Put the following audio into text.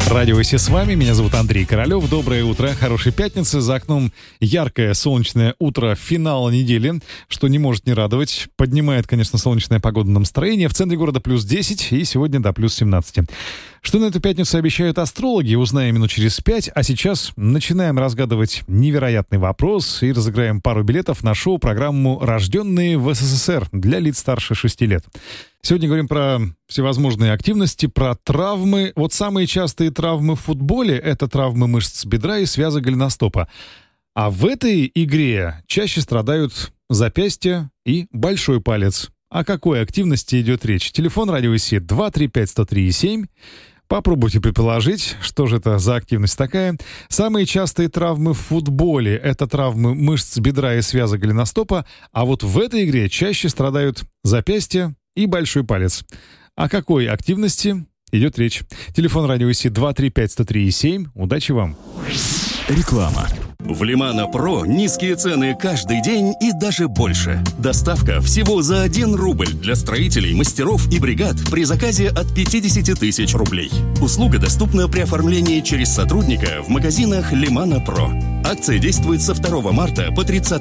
Радио «Си» с вами, меня зовут Андрей Королёв. Доброе утро, хорошей пятницы. За окном яркое солнечное утро финала недели, что не может не радовать. Поднимает, конечно, солнечная погода на настроение. В центре города плюс 10 и сегодня до плюс 17. Что на эту пятницу обещают астрологи, узнаем минут через 5. А сейчас начинаем разгадывать невероятный вопрос и разыграем пару билетов на шоу-программу «Рожденные в СССР» для лиц старше 6 лет. Сегодня говорим про всевозможные активности, про травмы. Вот самые частые травмы в футболе — это травмы мышц бедра и связок голеностопа. А в этой игре чаще страдают запястье и большой палец. О какой активности идет речь? Телефон радио «Си» 235-103-7. Попробуйте предположить, что же это за активность такая. Самые частые травмы в футболе — это травмы мышц бедра и связок голеностопа, а вот в этой игре чаще страдают запястья и большой палец. О какой активности идет речь? Телефон радио «Си» 235-103-7. Удачи вам! Реклама. В Лимано Про низкие цены каждый день и даже больше. Доставка всего за 1 рубль для строителей, мастеров и бригад при заказе от 50 тысяч рублей. Услуга доступна при оформлении через сотрудника в магазинах Лимано Про. Акция действует со 2 марта по 30